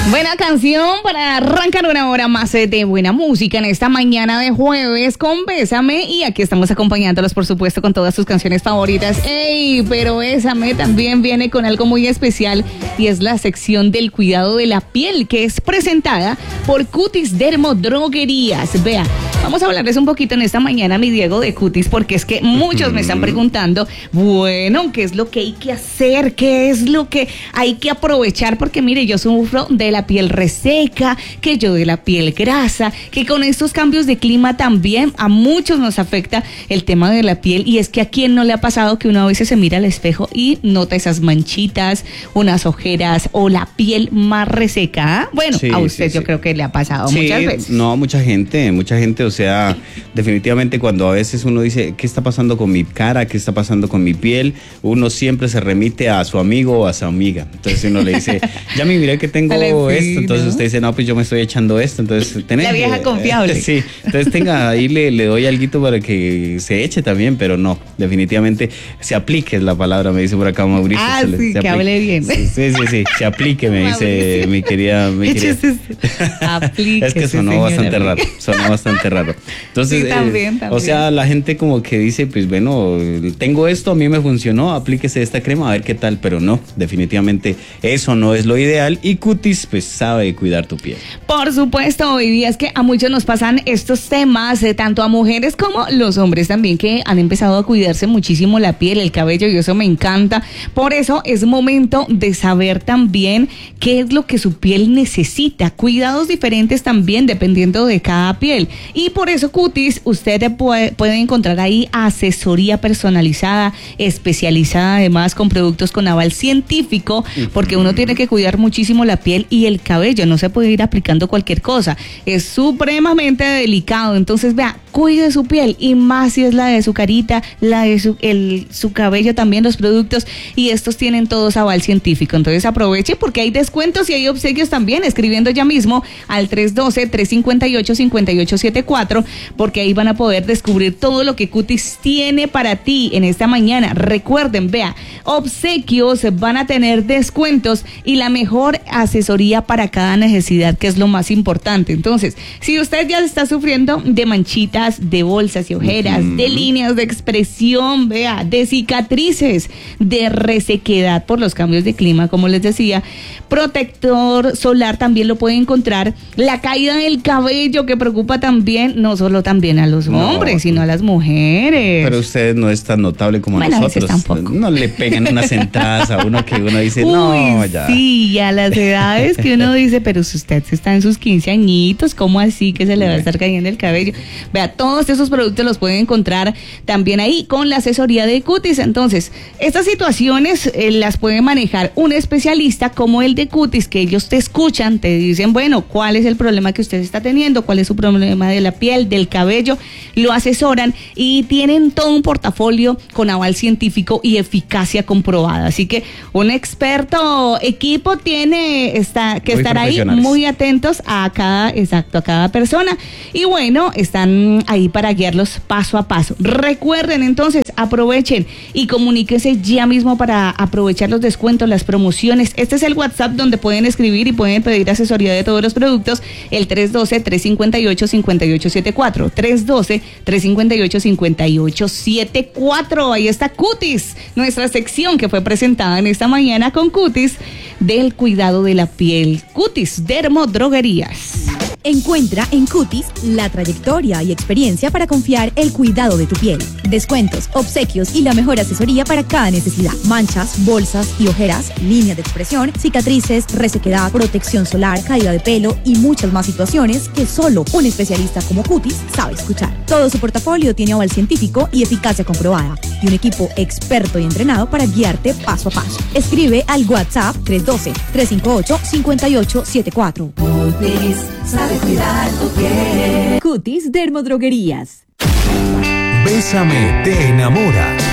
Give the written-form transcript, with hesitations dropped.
Buena canción para arrancar una hora más de buena música en esta mañana de jueves con Bésame. Y aquí estamos acompañándolos, por supuesto, con todas sus canciones favoritas. ¡Ey! Pero Bésame también viene con algo muy especial y es la sección del cuidado de la piel, que es presentada por Cutis Dermodroguerías. Vea, vamos a hablarles un poquito en esta mañana, mi Diego, de Cutis, porque es que muchos me están preguntando, bueno, ¿qué es lo que hay que hacer? ¿Qué es lo que hay que aprovechar? Porque mire, yo sufro de la piel reseca, que yo de la piel grasa, que con estos cambios de clima también a muchos nos afecta el tema de la piel. Y es que a quién no le ha pasado que uno a veces se mira al espejo y nota esas manchitas, unas ojeras o la piel más reseca, ¿eh? Bueno, sí, a usted yo creo que le ha pasado muchas veces. No, mucha gente, o sea, definitivamente cuando a veces uno dice, ¿qué está pasando con mi cara? ¿Qué está pasando con mi piel? Uno siempre se remite a su amigo o a su amiga. Entonces uno le dice, ya me miré que tengo esto. Entonces usted dice, no, pues yo me estoy echando esto. Entonces tenés, la vieja confiable. Sí, entonces tenga, ahí le doy alguito para que se eche también, pero no, definitivamente se aplique es la palabra, me dice por acá Mauricio. Sí, que hable bien. Sí, se aplique, me dice mi querida. Aplique. Es que sonó bastante raro. Entonces, sí, también. O sea, la gente como que dice, pues bueno, tengo esto, a mí me funcionó, aplíquese esta crema, a ver qué tal, pero no, definitivamente eso no es lo ideal y Cutis pues sabe cuidar tu piel. Por supuesto, hoy día es que a muchos nos pasan estos temas, tanto a mujeres como los hombres también, que han empezado a cuidarse muchísimo la piel, el cabello, y eso me encanta. Por eso es momento de saber también qué es lo que su piel necesita, cuidados diferentes también dependiendo de cada piel. Y por eso Cutis, usted puede encontrar ahí asesoría personalizada, especializada además con productos con aval científico, porque uno tiene que cuidar muchísimo la piel y el cabello, no se puede ir aplicando cualquier cosa, es supremamente delicado. Entonces vea, cuide su piel, y más si es la de su carita, la de su cabello también, los productos, y estos tienen todos aval científico. Entonces aproveche porque hay descuentos y hay obsequios también, escribiendo ya mismo al 312-358-5874, porque ahí van a poder descubrir todo lo que Cutis tiene para ti en esta mañana. Recuerden, vea, obsequios, van a tener descuentos y la mejor asesoría para cada necesidad, que es lo más importante. Entonces, si usted ya está sufriendo de manchitas, de bolsas y ojeras, de líneas de expresión, vea, de cicatrices, de resequedad por los cambios de clima, como les decía, protector solar también lo puede encontrar. La caída del cabello, que preocupa también, no solo también a los hombres, sino a las mujeres. Pero usted no es tan notable como nosotros. No le pegan unas entradas a uno que uno dice, no, ya. Sí, a las edades que uno dice, pero si usted está en sus 15 añitos, ¿cómo así que se le va a estar cayendo el cabello? Vea, todos esos productos los pueden encontrar también ahí con la asesoría de Cutis. Entonces, estas situaciones las puede manejar un especialista como el de Cutis, que ellos te escuchan, te dicen, bueno, ¿cuál es el problema que usted está teniendo? ¿Cuál es su problema de la piel, del cabello? Lo asesoran y tienen todo un portafolio con aval científico y eficacia comprobada. Así que un experto equipo tiene que estar ahí muy atentos a cada persona. Y bueno, están ahí para guiarlos paso a paso. Recuerden entonces, aprovechen y comuníquense ya mismo para aprovechar los descuentos, las promociones. Este es el WhatsApp donde pueden escribir y pueden pedir asesoría de todos los productos, el 312-358-5874, 312-358-5874. Ahí está Cutis, nuestra sección que fue presentada en esta mañana con Cutis del cuidado de la piel. Cutis Dermodroguerías. Encuentra en Cutis la trayectoria y experiencia para confiar el cuidado de tu piel. Descuentos, obsequios y la mejor asesoría para cada necesidad. Manchas, bolsas y ojeras, líneas de expresión, cicatrices, resequedad, protección solar, caída de pelo y muchas más situaciones que solo un especialista como Cutis sabe escuchar. Todo su portafolio tiene aval científico y eficacia comprobada y un equipo experto y entrenado para guiarte paso a paso. Escribe al WhatsApp 312-358-5874. Cutis sabe cuidar tu piel. Cutis Dermodroguerías. Bésame te enamora.